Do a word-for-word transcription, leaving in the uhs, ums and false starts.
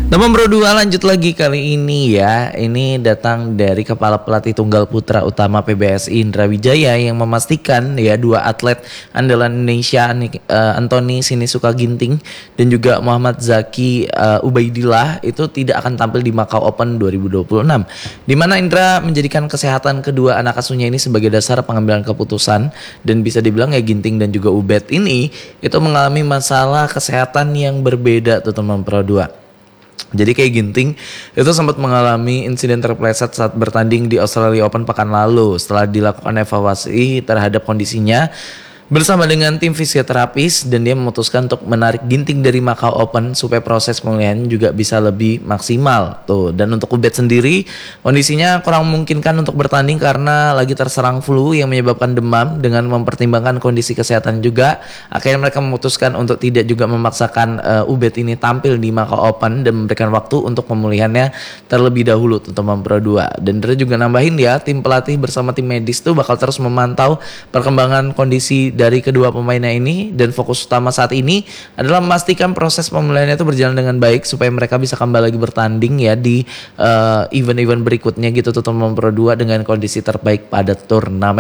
Nomor Pro dua lanjut lagi kali ini ya. Ini datang dari Kepala Pelatih Tunggal Putra Utama P B S I Indra Wijaya yang memastikan ya dua atlet andalan Indonesia uh, Anthony Sinisuka Ginting dan juga Muhammad Zaki uh, Ubaidillah itu tidak akan tampil di Macau Open dua ribu dua puluh enam. Di mana Indra menjadikan kesehatan kedua anak asuhnya ini sebagai dasar pengambilan keputusan, dan bisa dibilang ya Ginting dan juga Ubed ini itu mengalami masalah kesehatan yang berbeda tuh teman Pro dua. Jadi kayak Ginting itu sempat mengalami insiden terpleset saat bertanding di Australia Open pekan lalu. Setelah dilakukan evaluasi terhadap kondisinya bersama dengan tim fisioterapis, dan dia memutuskan untuk menarik Ginting dari Macau Open supaya proses pemulihan juga bisa lebih maksimal tuh. Dan untuk Ubed sendiri kondisinya kurang memungkinkan untuk bertanding karena lagi terserang flu yang menyebabkan demam. Dengan mempertimbangkan kondisi kesehatan juga, akhirnya mereka memutuskan untuk tidak juga memaksakan uh, Ubed ini tampil di Macau Open dan memberikan waktu untuk pemulihannya terlebih dahulu tuh teman Pro dua. Dan dia juga nambahin ya, tim pelatih bersama tim medis tuh bakal terus memantau perkembangan kondisi dari kedua pemainnya ini, dan fokus utama saat ini adalah memastikan proses pemulihannya itu berjalan dengan baik supaya mereka bisa kembali lagi bertanding ya di uh, event-event berikutnya gitu tuh teman Pro dua dengan kondisi terbaik pada turnamen.